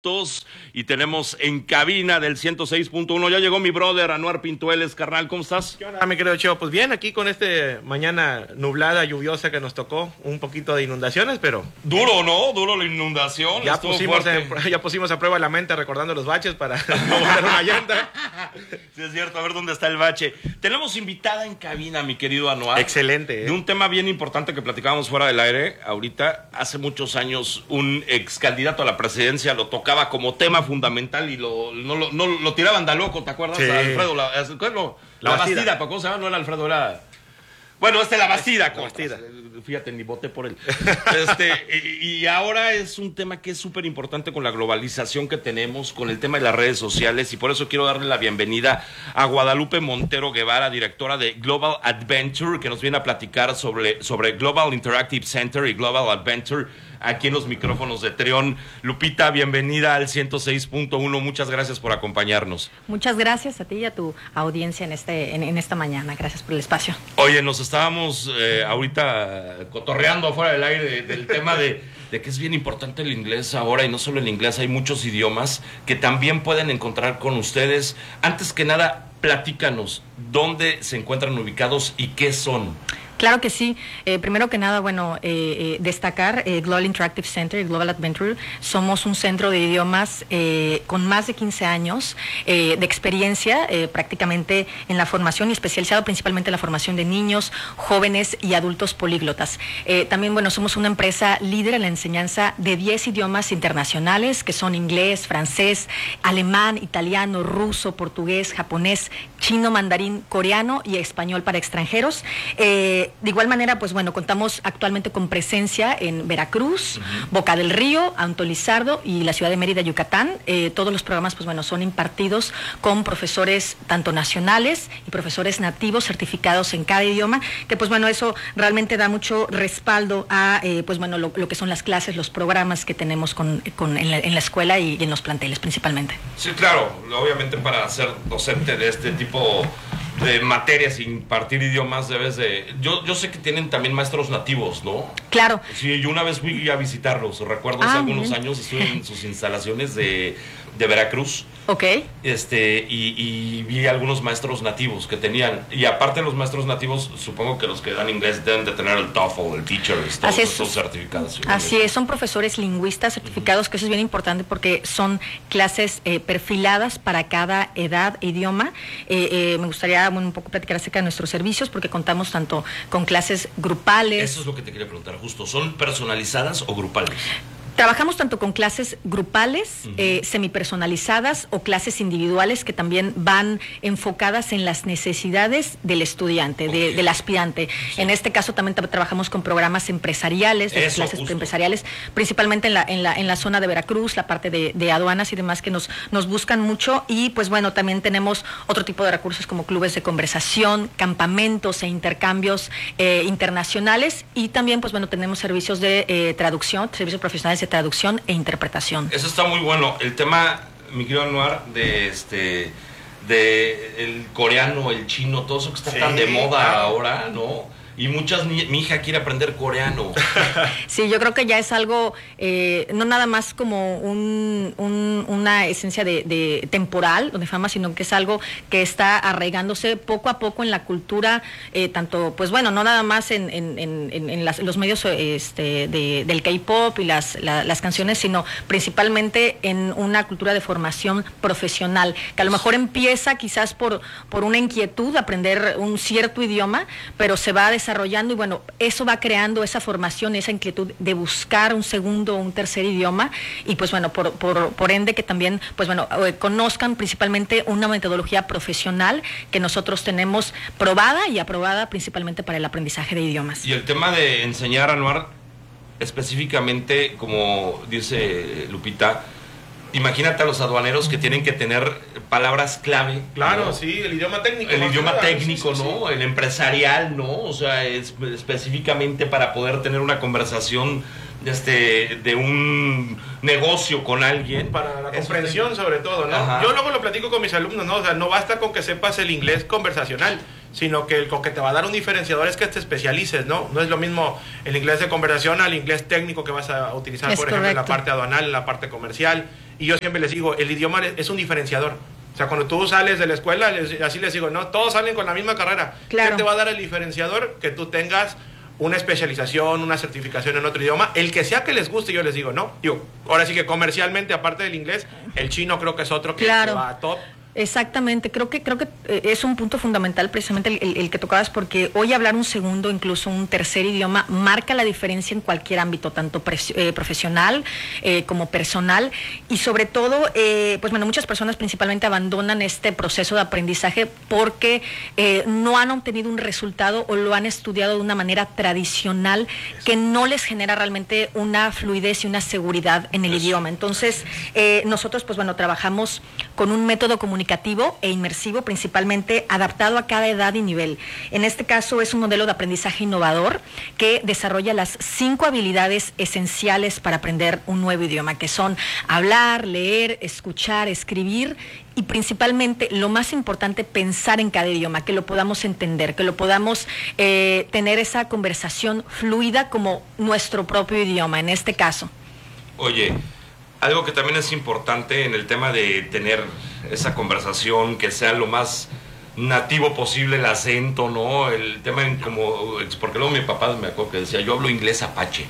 Y tenemos en cabina del 106.1, ya llegó mi brother Anuar Pintueles, carnal, ¿cómo estás? ¿Qué onda, mi querido Cheo? Pues bien, aquí con mañana nublada, lluviosa que nos tocó, un poquito de inundaciones, pero... Duro, ¿no? Duro la inundación. Ya pusimos a prueba la mente recordando los baches para no botar una llanta. Sí, es cierto, a ver dónde está el bache. Tenemos invitada en cabina, mi querido Anuar. Excelente. De un tema bien importante que platicábamos fuera del aire. Ahorita, hace muchos años, un ex candidato a la presidencia lo tocaba como tema fundamental y lo tiraban de loco, ¿te acuerdas? Sí. Alfredo, la Bastida, ¿cómo se llama? No era Alfredo, era... Bueno, la Bastida. Fíjate, ni voté por él. Y ahora es un tema que es súper importante con la globalización que tenemos, con el tema de las redes sociales, y por eso quiero darle la bienvenida a Guadalupe Montero Guevara, directora de Global Adventure, que nos viene a platicar sobre Global Interactive Center y Global Adventure aquí en los micrófonos de Trión. Lupita, bienvenida al 106.1. Muchas gracias por acompañarnos. Muchas gracias a ti y a tu audiencia en esta mañana. Gracias por el espacio. Oye, nos estábamos ahorita cotorreando afuera del aire del tema de que es bien importante el inglés ahora, y no solo el inglés, hay muchos idiomas que también pueden encontrar con ustedes. Antes que nada, platícanos dónde se encuentran ubicados y qué son. Claro que sí. Primero que nada, destacar Global Interactive Center y Global Adventure. Somos un centro de idiomas con más de 15 años de experiencia prácticamente en la formación, y especializado principalmente en la formación de niños, jóvenes y adultos políglotas. También, somos una empresa líder en la enseñanza de 10 idiomas internacionales, que son inglés, francés, alemán, italiano, ruso, portugués, japonés, chino, mandarín, coreano y español para extranjeros. De igual manera, contamos actualmente con presencia en Veracruz, Boca del Río, Anto Lizardo y la ciudad de Mérida, Yucatán. Todos los programas, son impartidos con profesores tanto nacionales y profesores nativos certificados en cada idioma, que eso realmente da mucho respaldo a lo que son las clases, los programas que tenemos en la escuela y en los planteles principalmente. Sí, claro, obviamente para ser docente de este tipo de materias y impartir idiomas debes de... Yo sé que tienen también maestros nativos, ¿no? Claro. Sí, yo una vez fui a visitarlos, recuerdo hace algunos años, estuve en sus instalaciones de Veracruz. Ok. Y vi algunos maestros nativos que tenían, y aparte de los maestros nativos, supongo que los que dan inglés deben de tener el TOEFL, el Teachers, todos esos certificados. Así es, son profesores lingüistas certificados, que eso es bien importante porque son clases perfiladas para cada edad e idioma. Me gustaría un poco platicar acerca de nuestros servicios, porque contamos tanto con clases grupales. Eso es lo que te quería preguntar, justo, ¿son personalizadas o grupales? Trabajamos tanto con clases grupales, semipersonalizadas, o clases individuales que también van enfocadas en las necesidades del estudiante, del aspirante. Sí. En este caso también trabajamos con programas empresariales, clases empresariales, principalmente en la zona de Veracruz, la parte de aduanas y demás, que nos buscan mucho. Y también tenemos otro tipo de recursos como clubes de conversación, campamentos e intercambios internacionales, y también tenemos servicios de traducción, servicios profesionales de traducción e interpretación. Eso está muy bueno. El tema, mi querido Anuar, de el coreano, el chino, todo eso que está tan de moda ahora, ¿no? Y mi hija quiere aprender coreano. Sí, yo creo que ya es algo, no nada más como una esencia de temporal o de fama, sino que es algo que está arraigándose poco a poco en la cultura, tanto, no nada más en los medios del K-pop y las canciones, sino principalmente en una cultura de formación profesional, que a lo mejor empieza quizás por una inquietud de aprender un cierto idioma, pero se va desarrollando, y eso va creando esa formación, esa inquietud de buscar un segundo o un tercer idioma, y por ende que también conozcan principalmente una metodología profesional que nosotros tenemos probada y aprobada principalmente para el aprendizaje de idiomas. Y el tema de enseñar, Anuar, específicamente, como dice Lupita, imagínate a los aduaneros que tienen que tener palabras clave. Claro, ¿no? sí, el idioma técnico. El idioma técnico, sí, ¿no? Sí. El empresarial, ¿no? O sea, específicamente para poder tener una conversación de un negocio con alguien. Para la comprensión, sobre todo, ¿no? Ajá. Yo luego lo platico con mis alumnos, ¿no? O sea, no basta con que sepas el inglés conversacional, sino que lo que te va a dar un diferenciador es que te especialices, ¿no? No es lo mismo el inglés de conversación al inglés técnico que vas a utilizar, por ejemplo, en la parte aduanal, en la parte comercial. Y yo siempre les digo, el idioma es un diferenciador. O sea, cuando tú sales de la escuela, así les digo, no, todos salen con la misma carrera. Claro. ¿Qué te va a dar el diferenciador? Que tú tengas una especialización, una certificación en otro idioma, el que sea que les guste. Yo les digo, no. Digo, ahora sí que comercialmente, aparte del inglés, el chino creo que es otro que va a top. Exactamente, creo que es un punto fundamental precisamente el que tocabas, porque hoy hablar un segundo, incluso un tercer idioma, marca la diferencia en cualquier ámbito, tanto profesional como personal, y sobre todo, pues bueno, muchas personas principalmente abandonan este proceso de aprendizaje porque no han obtenido un resultado o lo han estudiado de una manera tradicional que no les genera realmente una fluidez y una seguridad en el idioma. Entonces, nosotros, pues bueno, trabajamos con un método comunicativo e inmersivo, principalmente adaptado a cada edad y nivel. En este caso es un modelo de aprendizaje innovador que desarrolla las 5 habilidades esenciales para aprender un nuevo idioma, que son hablar, leer, escuchar, escribir y principalmente, lo más importante, pensar en cada idioma, que lo podamos entender, que lo podamos tener esa conversación fluida como nuestro propio idioma, en este caso. Oye, algo que también es importante en el tema de tener esa conversación, que sea lo más nativo posible el acento, ¿no? El tema en como, porque luego mi papá me acuerdo que decía, yo hablo inglés apache.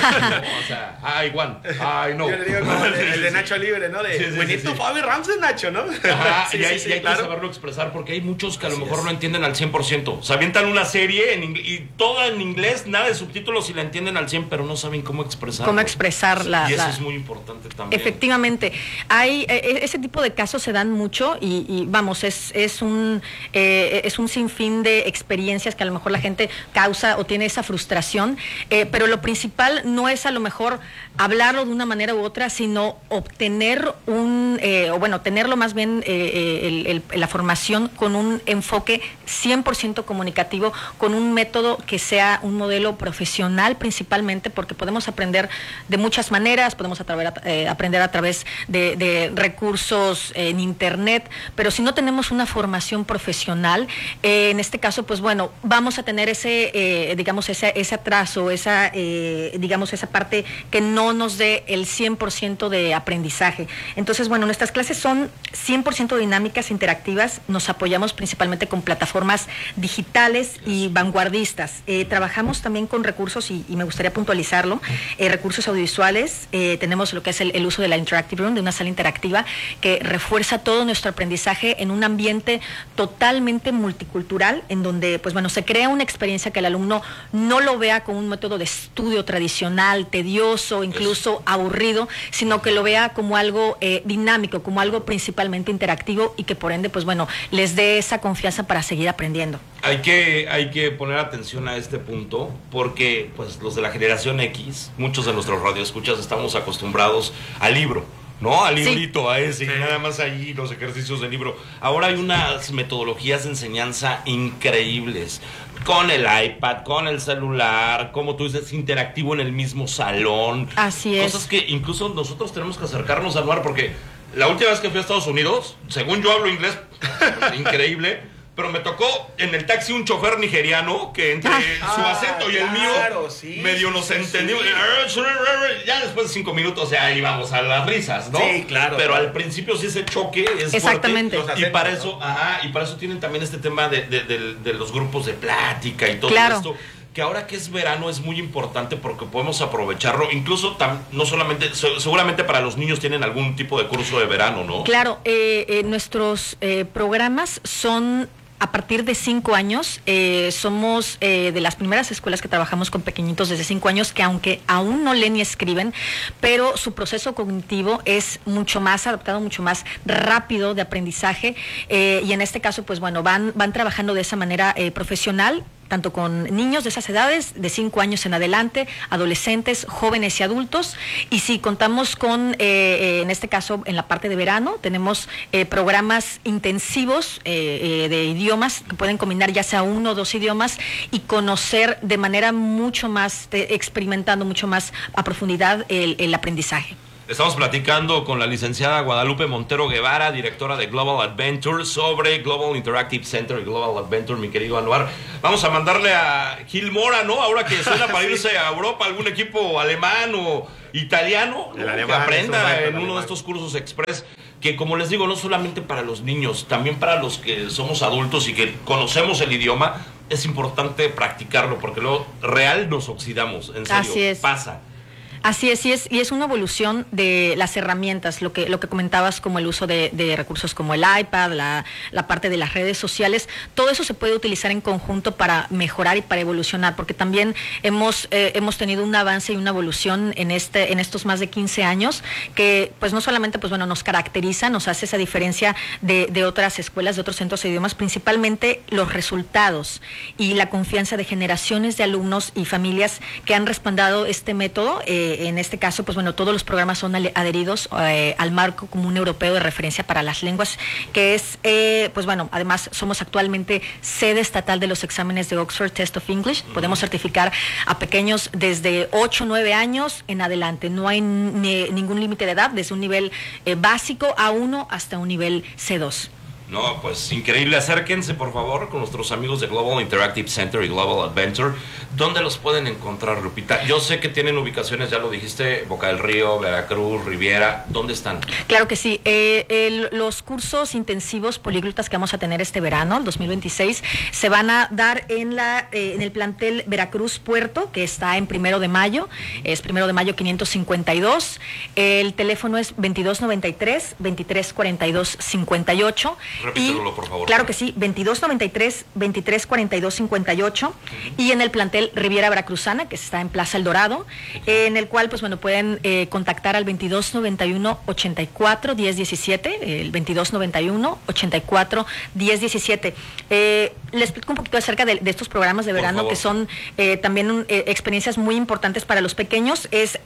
O sea, I want, I know. Yo le digo como el de Nacho Libre, ¿no? De we need to Fabi Ramsey, Nacho, ¿no? Ajá, y hay que saberlo expresar, porque hay muchos que a lo mejor no entienden al 100%. Se avientan una serie y toda en inglés, nada de subtítulos, y la entienden al 100%, pero no saben cómo expresar. Cómo expresarla. Y eso es muy importante también. Efectivamente. Hay ese tipo de casos se dan mucho y vamos, es un sinfín de experiencias que a lo mejor la gente causa o tiene esa frustración, pero lo principal no es a lo mejor hablarlo de una manera u otra, sino obtener tenerlo más bien la formación con un enfoque 100% comunicativo, con un método que sea un modelo profesional principalmente, porque podemos aprender de muchas maneras, podemos aprender a través de recursos en internet, pero si no tenemos una formación profesional, en este caso, pues bueno, vamos a tener ese atraso, esa parte que no nos dé el 100% de aprendizaje. Entonces, bueno, nuestras clases son 100% dinámicas, interactivas, nos apoyamos principalmente con plataformas digitales y vanguardistas. Trabajamos también con recursos, y me gustaría puntualizarlo, recursos audiovisuales. Tenemos lo que es el uso de la Interactive Room, de una sala interactiva que refuerza todo nuestro aprendizaje en un ambiente totalmente multicultural, en donde, pues bueno, se crea una experiencia que el alumno no lo vea como un método de estudio tradicional, tedioso, incluso aburrido, sino que lo vea como algo dinámico, como algo principalmente interactivo, y que por ende, pues bueno, les dé esa confianza para seguir aprendiendo. Hay que poner atención a este punto, porque pues los de la generación X, muchos de nuestros radioescuchas estamos acostumbrados al libro, ¿no? Al librito, sí. A ese, y nada más ahí los ejercicios del libro. Ahora hay unas metodologías de enseñanza increíbles, con el iPad, con el celular, como tú dices, interactivo en el mismo salón. Así es. Cosas que incluso nosotros tenemos que acercarnos al lugar, porque la última vez que fui a Estados Unidos, según yo hablo inglés, increíble, pero me tocó en el taxi un chofer nigeriano que entre su acento y el mío medio nos entendimos. Sí. Ya después de 5 minutos ya íbamos a las risas, ¿no? Sí, claro. Pero al principio sí ese choque es exactamente fuerte. Y para eso, y para eso tienen también este tema de los grupos de plática y todo esto. Que ahora que es verano es muy importante porque podemos aprovecharlo, incluso no solamente, seguramente para los niños tienen algún tipo de curso de verano, ¿no? Claro, nuestros programas son a partir de 5 años. Somos de las primeras escuelas que trabajamos con pequeñitos desde 5 años, que aunque aún no leen ni escriben, pero su proceso cognitivo es mucho más adaptado, mucho más rápido de aprendizaje, y en este caso, pues bueno, van trabajando de esa manera profesional, tanto con niños de esas edades, de 5 años en adelante, adolescentes, jóvenes y adultos. Y sí, contamos con, en este caso, en la parte de verano, tenemos programas intensivos de idiomas que pueden combinar ya sea 1 o 2 idiomas y conocer de manera mucho más, experimentando mucho más a profundidad el aprendizaje. Estamos platicando con la licenciada Guadalupe Montero Guevara, directora de Global Adventure, sobre Global Interactive Center y Global Adventure, mi querido Anuar. Vamos a mandarle a Gil Mora, ¿no? Ahora que suena para irse a Europa, algún equipo alemán o italiano, ¿no? Que aprenda en uno de estos cursos express, que como les digo, no solamente para los niños, también para los que somos adultos y que conocemos el idioma, es importante practicarlo, porque luego real nos oxidamos, en serio, así es. Pasa. Así es, y es una evolución de las herramientas, lo que comentabas, como el uso de recursos como el iPad, la parte de las redes sociales. Todo eso se puede utilizar en conjunto para mejorar y para evolucionar, porque también hemos tenido un avance y una evolución en estos más de 15 años, que pues no solamente pues bueno nos caracteriza, nos hace esa diferencia de otras escuelas, de otros centros de idiomas, principalmente los resultados y la confianza de generaciones de alumnos y familias que han respaldado este método. En este caso, pues bueno, todos los programas son adheridos al marco común europeo de referencia para las lenguas, que es, pues bueno, además somos actualmente sede estatal de los exámenes de Oxford Test of English. Podemos certificar a pequeños desde 8 o 9 años en adelante. No hay ningún límite de edad, desde un nivel básico A1 hasta un nivel C2. No, pues increíble. Acérquense, por favor, con nuestros amigos de Global Interactive Center y Global Adventure. ¿Dónde los pueden encontrar, Lupita? Yo sé que tienen ubicaciones, ya lo dijiste, Boca del Río, Veracruz, Riviera. ¿Dónde están? Claro que sí. Los cursos intensivos políglotas que vamos a tener este verano, el 2026, se van a dar en el plantel Veracruz Puerto, que está en 1 de Mayo. Es 1 de Mayo 552. El teléfono es 2293-2342-58. Repítelo, por favor. Claro que sí, 2293-2342-58. Y en el plantel Riviera Veracruzana, que está en Plaza El Dorado, en el cual, pues bueno, pueden contactar al 2291-84-1017, el 2291-84-1017. Les explico un poquito acerca de estos programas de verano, que son también experiencias muy importantes para los pequeños.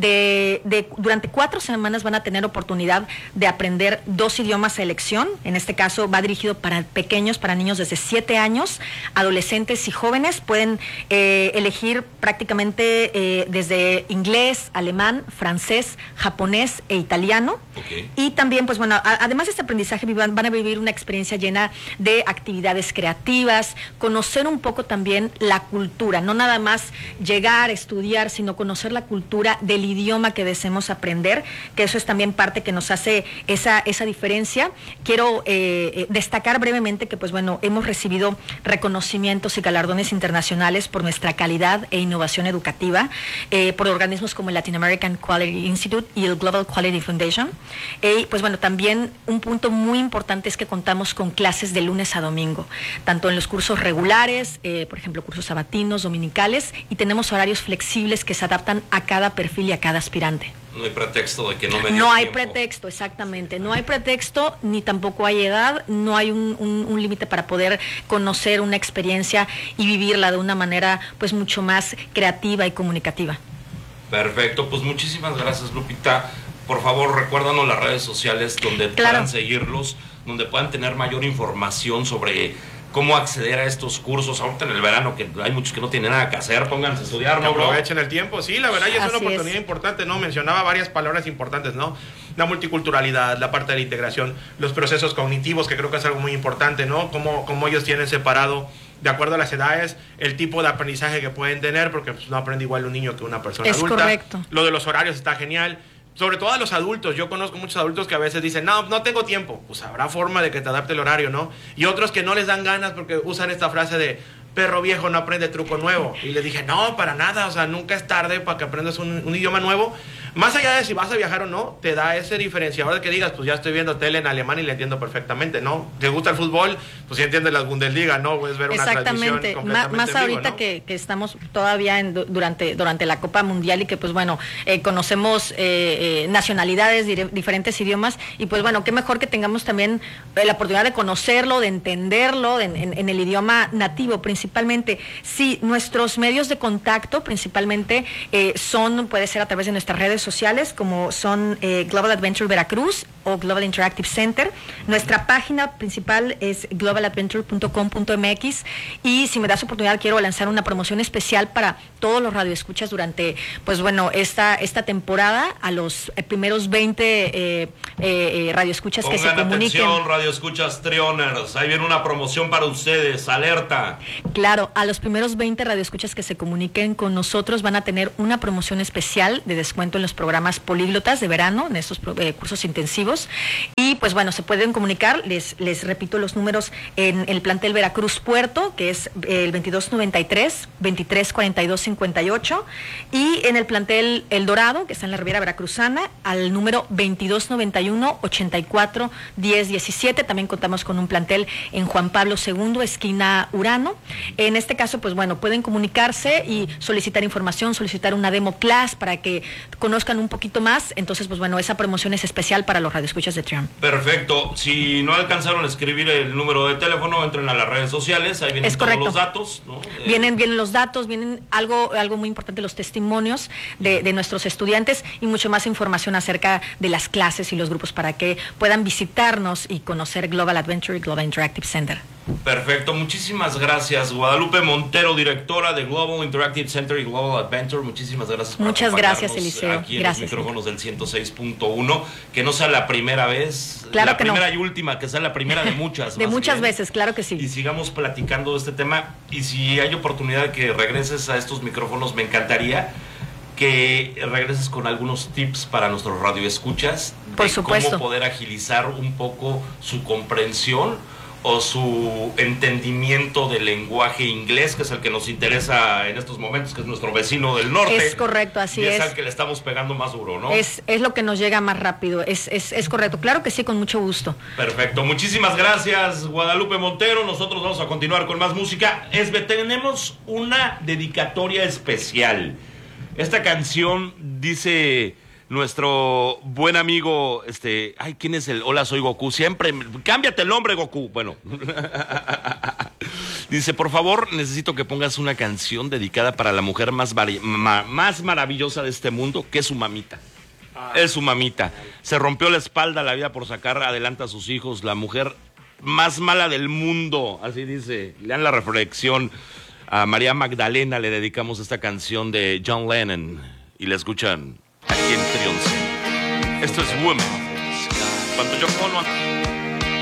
Durante 4 semanas van a tener oportunidad de aprender 2 idiomas a elección. En este caso va dirigido para pequeños, para niños desde 7 años, adolescentes y jóvenes. Pueden elegir prácticamente desde inglés, alemán, francés, japonés e italiano. Y también, pues bueno, además de este aprendizaje van a vivir una experiencia llena de actividades creativas, conocer un poco también la cultura, no nada más llegar, estudiar, sino conocer la cultura del idioma que deseemos aprender, que eso es también parte que nos hace esa diferencia. Quiero destacar brevemente que, pues bueno, hemos recibido reconocimientos y galardones internacionales por nuestra calidad e innovación educativa, por organismos como el Latin American Quality Institute y el Global Quality Foundation. Pues bueno, también un punto muy importante es que contamos con clases de lunes a domingo, tanto en los cursos regulares, por ejemplo, cursos sabatinos, dominicales, y tenemos horarios flexibles que se adaptan a cada perfil y a cada aspirante. No hay pretexto de que no me dio No hay tiempo. pretexto, exactamente. No hay pretexto, ni tampoco hay edad. No hay un límite para poder conocer una experiencia y vivirla de una manera pues mucho más creativa y comunicativa. Perfecto, pues muchísimas gracias, Lupita. Por favor, recuérdanos las redes sociales donde puedan seguirlos, donde puedan tener mayor información sobre cómo acceder a estos cursos. Ahorita en el verano, que hay muchos que no tienen nada que hacer, pónganse a estudiar, ¿no, bro? Aprovechen el tiempo, sí, la verdad, y es una oportunidad importante, ¿no? Mencionaba varias palabras importantes, ¿no? La multiculturalidad, la parte de la integración, los procesos cognitivos, que creo que es algo muy importante, ¿no? Cómo ellos tienen separado, de acuerdo a las edades, el tipo de aprendizaje que pueden tener, porque pues, no aprende igual un niño que una persona adulta. Es correcto. Lo de los horarios está genial. Sobre todo a los adultos, yo conozco muchos adultos que a veces dicen, no tengo tiempo, pues habrá forma de que te adapte el horario, ¿no? Y otros que no les dan ganas porque usan esta frase de, perro viejo no aprende truco nuevo. Y les dije, no, para nada, o sea, nunca es tarde para que aprendas un idioma nuevo. Más allá de si vas a viajar o no, te da ese diferenciador de que digas, pues ya estoy viendo tele en alemán y le entiendo perfectamente, ¿no? ¿Te gusta el fútbol? Pues ya entiendes las Bundesliga, ¿no? Puedes ver una transmisión completamente más ahorita, ¿no? que estamos todavía durante la Copa Mundial y que, pues bueno, conocemos nacionalidades, diferentes idiomas, y pues bueno, qué mejor que tengamos también la oportunidad de conocerlo, de entenderlo en el idioma nativo, principalmente. Sí, nuestros medios de contacto, principalmente, puede ser a través de nuestras redes redes sociales como son Global Adventure Veracruz o Global Interactive Center. Nuestra página principal es globaladventure.com.mx y si me das oportunidad quiero lanzar una promoción especial para todos los radioescuchas durante, pues bueno, esta temporada a los primeros 20 radioescuchas que se comuniquen. Atención, radioescuchas Trioners, ahí viene una promoción para ustedes, alerta. Claro, a los primeros 20 radioescuchas que se comuniquen con nosotros van a tener una promoción especial de descuento en los programas políglotas de verano, en estos cursos intensivos. Y pues bueno, se pueden comunicar, les repito los números en el plantel Veracruz Puerto, que es el 2293-234258, y en el plantel El Dorado, que está en la Riviera Veracruzana, al número 2291-841017. También contamos con un plantel en Juan Pablo II, esquina Urano. En este caso, pues bueno, pueden comunicarse y solicitar información, solicitar una demo class para que conozcan un poquito más. Entonces, pues bueno, esa promoción es especial para los radioescuchas de Trion. Perfecto. Si no alcanzaron a escribir el número de teléfono, entren a las redes sociales, ahí vienen todos los datos, ¿no? Vienen los datos, vienen algo muy importante, los testimonios de nuestros estudiantes y mucho más información acerca de las clases y los grupos para que puedan visitarnos y conocer Global Adventure y Global Interactive Center. Perfecto, muchísimas gracias. Guadalupe Montero, directora de Global Interactive Center y Global Adventure, muchísimas gracias por Muchas gracias, Eliseo. Aquí en los micrófonos del 106.1, que no sea la primera vez, claro, la primera y última, que sea la primera de muchas. De muchas veces, claro que sí. Y sigamos platicando de este tema, y si hay oportunidad de que regreses a estos micrófonos, me encantaría que regreses con algunos tips para nuestros radioescuchas. Por supuesto. Cómo poder agilizar un poco su comprensión o su entendimiento del lenguaje inglés, que es el que nos interesa en estos momentos, que es nuestro vecino del norte. Es correcto, así es. Y es al que le estamos pegando más duro, ¿no? Es lo que nos llega más rápido, es correcto. Claro que sí, con mucho gusto. Perfecto, muchísimas gracias, Guadalupe Montero. Nosotros vamos a continuar con más música. Tenemos una dedicatoria especial. Esta canción dice nuestro buen amigo, ¿quién es el? Hola, soy Goku. Siempre, cámbiate el nombre, Goku. Bueno. Dice, por favor, necesito que pongas una canción dedicada para la mujer más maravillosa de este mundo, que es su mamita. Es su mamita. Se rompió la espalda la vida por sacar adelante a sus hijos, la mujer más mala del mundo. Así dice. Lean la reflexión. A María Magdalena le dedicamos esta canción de John Lennon y la escuchan aquí en Trion. Esto es Woman. Cuando yo